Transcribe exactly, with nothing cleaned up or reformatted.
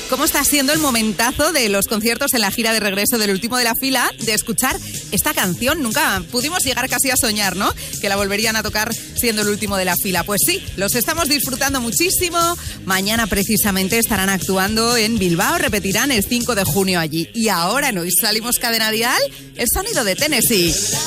cómo está siendo el momentazo de los conciertos en la gira de regreso del último de la fila, de escuchar esta canción. Nunca pudimos llegar casi a soñar, ¿no?, que la volverían a tocar siendo el último de la fila. Pues sí, los estamos disfrutando muchísimo. Mañana precisamente estarán actuando en Bilbao, repetirán el cinco de junio allí. Y ahora en Hoy Salimos Cadena Dial, el sonido de Tennessee.